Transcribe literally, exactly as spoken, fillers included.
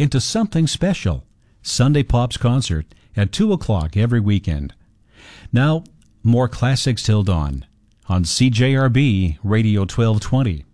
into something special. Sunday Pops Concert at two o'clock every weekend. Now, more classics till dawn on C J R B Radio twelve twenty.